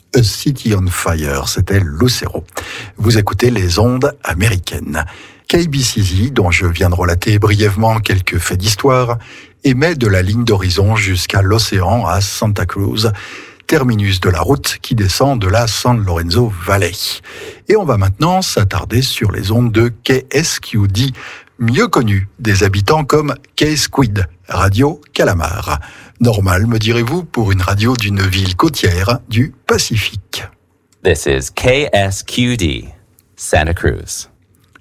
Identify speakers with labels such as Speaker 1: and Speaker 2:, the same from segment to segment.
Speaker 1: A City on Fire, c'était Lucero. Vous écoutez les ondes américaines. KBCZ, dont je viens de relater brièvement quelques faits d'histoire, émet de la ligne d'horizon jusqu'à l'océan à Santa Cruz, terminus de la route qui descend de la San Lorenzo Valley. Et on va maintenant s'attarder sur les ondes de KSQD, mieux connu des habitants comme K-Squid, Radio Calamar. Normal, me direz-vous, pour une radio d'une ville côtière du Pacifique.
Speaker 2: This is KSQD, Santa Cruz.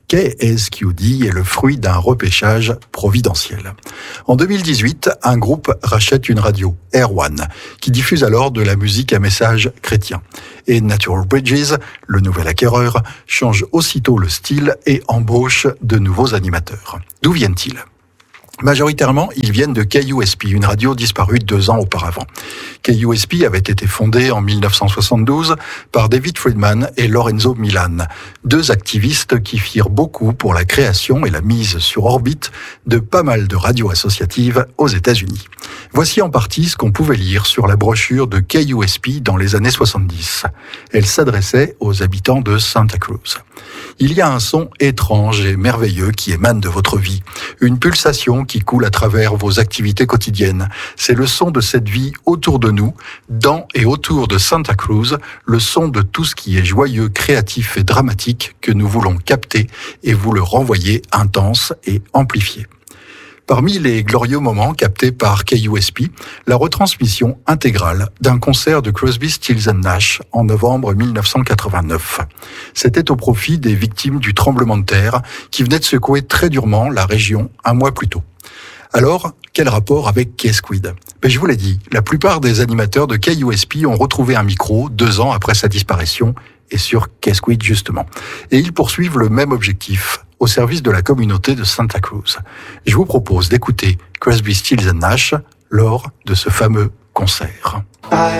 Speaker 1: KSQD est le fruit d'un repêchage providentiel. En 2018, un groupe rachète une radio, Air One, qui diffuse alors de la musique à message chrétien. Et Natural Bridges, le nouvel acquéreur, change aussitôt le style et embauche de nouveaux animateurs. D'où viennent-ils ? Majoritairement, ils viennent de KUSP, une radio disparue 2 ans auparavant. KUSP avait été fondée en 1972 par David Friedman et Lorenzo Milan, 2 activistes qui firent beaucoup pour la création et la mise sur orbite de pas mal de radios associatives aux États-Unis. Voici en partie ce qu'on pouvait lire sur la brochure de KUSP dans les années 70. Elle s'adressait aux habitants de Santa Cruz. Il y a un son étrange et merveilleux qui émane de votre vie, une pulsation qui coule à travers vos activités quotidiennes. C'est le son de cette vie autour de nous, dans et autour de Santa Cruz, le son de tout ce qui est joyeux, créatif et dramatique que nous voulons capter et vous le renvoyer intense et amplifié. Parmi les glorieux moments captés par KUSP, la retransmission intégrale d'un concert de Crosby, Stills & Nash en novembre 1989. C'était au profit des victimes du tremblement de terre qui venait de secouer très durement la région un mois plus tôt. Alors, quel rapport avec K-Squid ? Je vous l'ai dit, la plupart des animateurs de KUSP ont retrouvé un micro 2 ans après sa disparition, et sur K-Squid justement. Et ils poursuivent le même objectif, au service de la communauté de Santa Cruz. Je vous propose d'écouter Crosby, Stills & Nash lors de ce fameux concert.